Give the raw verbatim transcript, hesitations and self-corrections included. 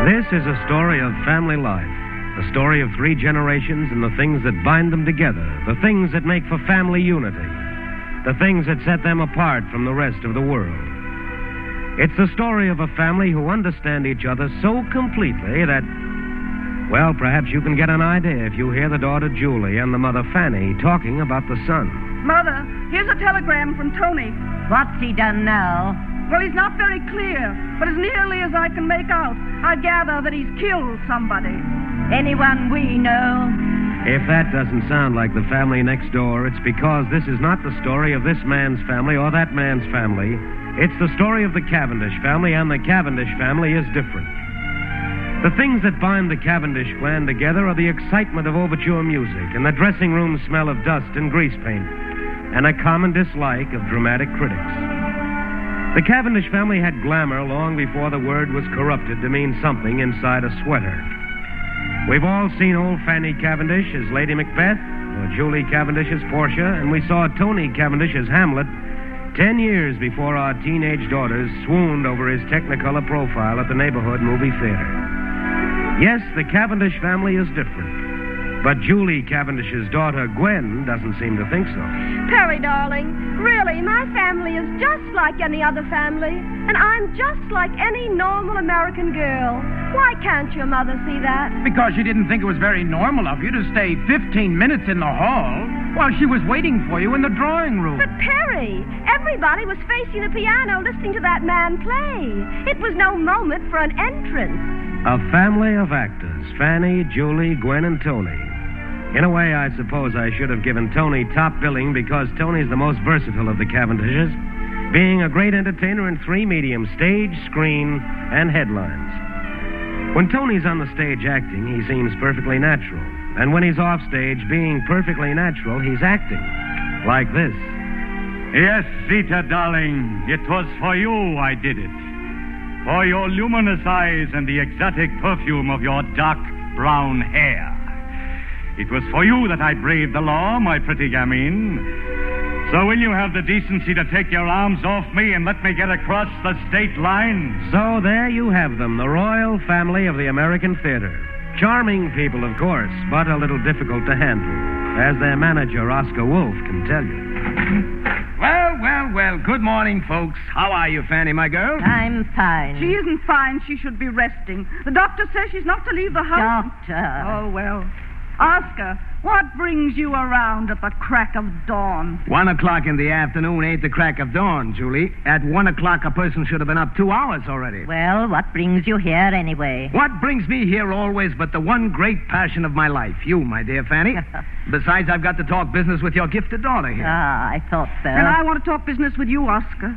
This is a story of family life, a story of three generations and the things that bind them together, the things that make for family unity, the things that set them apart from the rest of the world. It's the story of a family who understand each other so completely that, well, perhaps you can get an idea if you hear the daughter Julie and the mother Fanny talking about the son. Mother, here's a telegram from Tony. What's he done now? Well, he's not very clear, but as nearly as I can make out, I gather that he's killed somebody. Anyone we know? If that doesn't sound like the family next door, it's because this is not the story of this man's family or that man's family. It's the story of the Cavendish family, and the Cavendish family is different. The things that bind the Cavendish clan together are the excitement of overture music and the dressing room smell of dust and grease paint, and a common dislike of dramatic critics. The Cavendish family had glamour long before the word was corrupted to mean something inside a sweater. We've all seen old Fanny Cavendish as Lady Macbeth, or Julie Cavendish as Portia, and we saw Tony Cavendish as Hamlet ten years before our teenage daughters swooned over his Technicolor profile at the neighborhood movie theater. Yes, the Cavendish family is different, but Julie Cavendish's daughter, Gwen, doesn't seem to think so. Perry, darling, really, my family is just like any other family, and I'm just like any normal American girl. Why can't your mother see that? Because she didn't think it was very normal of you to stay fifteen minutes in the hall while she was waiting for you in the drawing room. But, Perry, everybody was facing the piano listening to that man play. It was no moment for an entrance. A family of actors, Fanny, Julie, Gwen, and Tony. In a way, I suppose I should have given Tony top billing because Tony's the most versatile of the Cavendishes, being a great entertainer in three mediums, stage, screen, and headlines. When Tony's on the stage acting, he seems perfectly natural. And when he's off stage, being perfectly natural, he's acting. Like this. Yes, Zita, darling, it was for you I did it. For your luminous eyes and the exotic perfume of your dark brown hair. It was for you that I braved the law, my pretty gamine. So will you have the decency to take your arms off me and let me get across the state line? So there you have them, the royal family of the American theater. Charming people, of course, but a little difficult to handle, as their manager, Oscar Wolf, can tell you. Well, well, well, good morning, folks. How are you, Fanny, my girl? I'm fine. She isn't fine. She should be resting. The doctor says she's not to leave the house. Doctor. Oh, well. Oscar, what brings you around at the crack of dawn? One o'clock in the afternoon ain't the crack of dawn, Julie. At one o'clock, a person should have been up two hours already. Well, what brings you here anyway? What brings me here always but the one great passion of my life, you, my dear Fanny. Besides, I've got to talk business with your gifted daughter here. Ah, I thought so. And I want to talk business with you, Oscar.